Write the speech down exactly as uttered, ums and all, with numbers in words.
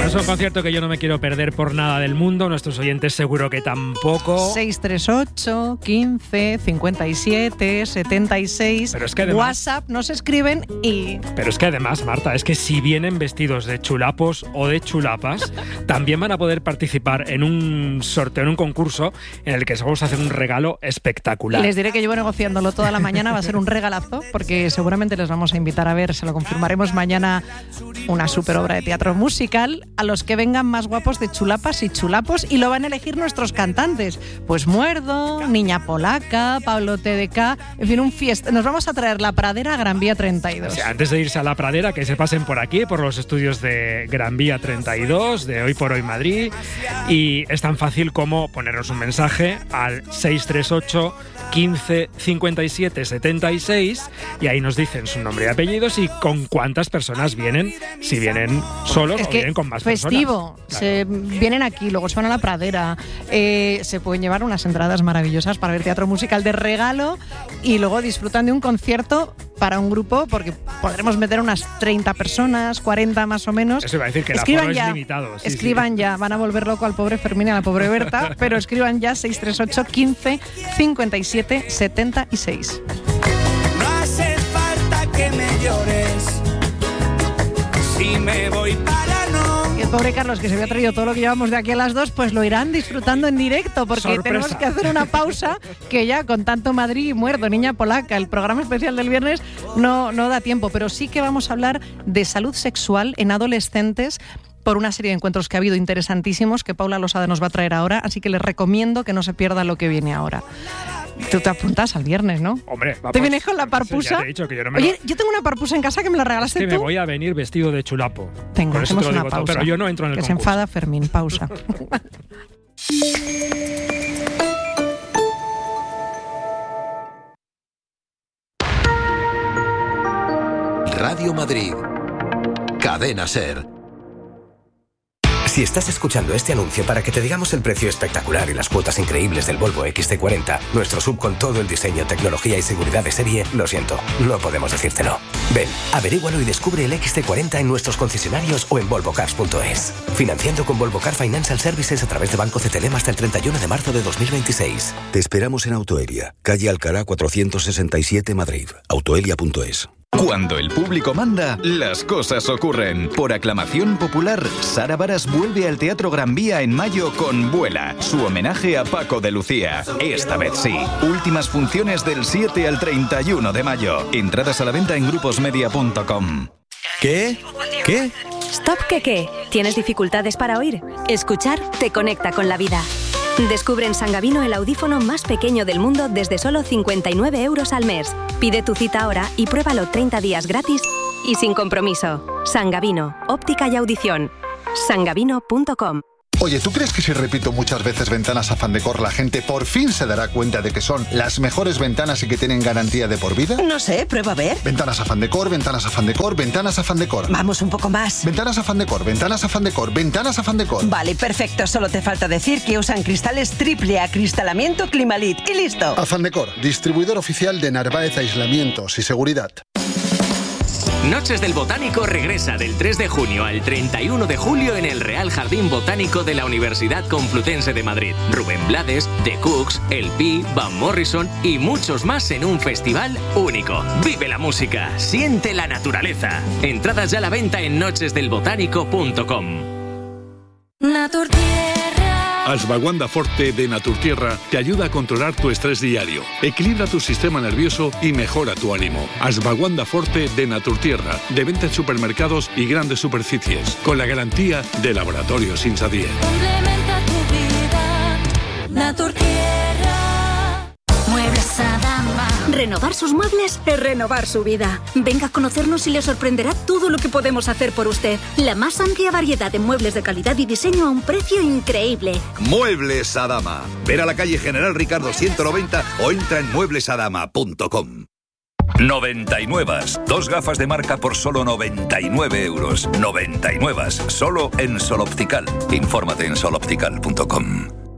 Bueno, es un concierto que yo no me quiero perder por nada del mundo. Nuestros oyentes seguro que tampoco. seis tres ocho, quince, cincuenta y siete, setenta y seis. Pero es que además, WhatsApp nos escriben y... Pero es que además, Marta, es que si vienen vestidos de chulapos o de chulapas, también van a poder participar en un sorteo, en un concurso en el que vamos a hacer un regalo espectacular. Les diré que llevo negociándolo toda la mañana, va a ser un regalazo, porque seguramente les vamos a invitar a ver, se lo confirmaremos mañana, una super obra de teatro musical a los que vengan más guapos de chulapas y chulapos, y lo van a elegir nuestros cantantes. Pues Muerdo, Niña Polaca, Pablo T D K, en fin, un fiesta. Nos vamos a traer La Pradera a Gran Vía treinta y dos. O sea, antes de irse a La Pradera, que se pasen por aquí, por los estudios de Gran Vía treinta y dos, de Hoy por Hoy Madrid, y es tan fácil como ponernos un mensaje al seis tres ocho, quince, cincuenta y siete, setenta y seis, y ahí nos dicen su nombre y apellidos y con cuántas personas vienen, si vienen solos es o que vienen con más festivo, personas. Claro. Se vienen aquí, luego se van a La Pradera, eh, se pueden llevar unas entradas maravillosas para ver teatro musical de regalo y luego disfrutan de un concierto para un grupo, porque podremos meter unas treinta personas, cuarenta más o menos. Eso iba a decir que el escriban aforo ya, es limitado. Sí, escriban sí. ya, van a volver loco al pobre Fermín y a la pobre Berta, pero escriban ya seis tres ocho, quince, cincuenta y siete, setenta y seis. No hace falta que me llores si me voy para no. Y el pobre Carlos, que se había traído todo lo que llevamos de aquí a las dos, pues lo irán disfrutando en directo, porque Sorpresa. tenemos que hacer una pausa, que ya con tanto Madrid y Muerto, Niña Polaca, el programa especial del viernes no, no da tiempo, pero sí que vamos a hablar de salud sexual en adolescentes, por una serie de encuentros que ha habido interesantísimos que Paula Losada nos va a traer ahora, así que les recomiendo que no se pierda lo que viene ahora. Tú te apuntas al viernes, ¿no? Hombre, vamos. ¿Te vienes con la parpusa? Ya te he dicho que yo no me Oye, lo... yo tengo una parpusa en casa que me la Es regalaste que tú. me voy a venir vestido de chulapo. Venga, Con eso hacemos te lo una digo todo, pausa. pero yo no entro en el que concurso. se enfada Fermín, pausa. Radio Madrid. Cadena Ser. Si estás escuchando este anuncio para que te digamos el precio espectacular y las cuotas increíbles del Volvo equis ce cuarenta, nuestro sub con todo el diseño, tecnología y seguridad de serie, lo siento, no podemos decírtelo. Ven, averígualo y descubre el equis ce cuarenta en nuestros concesionarios o en volvo cars punto es. Financiando con Volvo Car Financial Services a través de Banco C T L M hasta el treinta y uno de marzo de dos mil veintiséis. Te esperamos en Autoelia, calle Alcalá cuatrocientos sesenta y siete, Madrid. autoelia punto es. Cuando el público manda, las cosas ocurren. Por aclamación popular, Sara Varas vuelve al Teatro Gran Vía en mayo con Vuela, su homenaje a Paco de Lucía. Esta vez sí. Últimas funciones del siete al treinta y uno de mayo. Entradas a la venta en gruposmedia punto com. ¿Qué? ¿Qué? Stop, ¿qué qué? ¿Tienes dificultades para oír? Escuchar te conecta con la vida. Descubre en Sangavino el audífono más pequeño del mundo desde solo cincuenta y nueve euros al mes. Pide tu cita ahora y pruébalo treinta días gratis y sin compromiso. Sangavino, óptica y audición. sangavino punto com. Oye, ¿tú crees que si repito muchas veces ventanas Afán Decor, la gente por fin se dará cuenta de que son las mejores ventanas y que tienen garantía de por vida? No sé, prueba a ver. Ventanas Afán Decor, ventanas Afán Decor, ventanas Afán Decor. Vamos un poco más. Ventanas Afán Decor, ventanas Afán Decor, ventanas Afán Decor. Vale, perfecto. Solo te falta decir que usan cristales triple acristalamiento Climalit y listo. Afán Decor, distribuidor oficial de Narváez Aislamientos y Seguridad. Noches del Botánico regresa del tres de junio al treinta y uno de julio en el Real Jardín Botánico de la Universidad Complutense de Madrid. Rubén Blades, The Cooks, El Pi, Van Morrison y muchos más en un festival único. Vive la música, siente la naturaleza. Entradas ya a la venta en noches del botánico punto com. Naturtierra. Ashwagandha Forte de Naturtierra te ayuda a controlar tu estrés diario, equilibra tu sistema nervioso y mejora tu ánimo. Ashwagandha Forte de Naturtierra, de venta en supermercados y grandes superficies, con la garantía de Laboratorios Insadier. Complementa tu vida. Naturtierra. Muebles Adama. Renovar sus muebles es renovar su vida. Venga a conocernos y le sorprenderá todo lo que podemos hacer por usted. La más amplia variedad de muebles de calidad y diseño a un precio increíble. Muebles Adama. Ver a la calle General Ricardo ciento noventa o entra en muebles adama punto com. noventa y nueve. Dos gafas de marca por solo noventa y nueve euros. noventa y nueve. Solo en Sol Optical. Infórmate en sol optical punto com.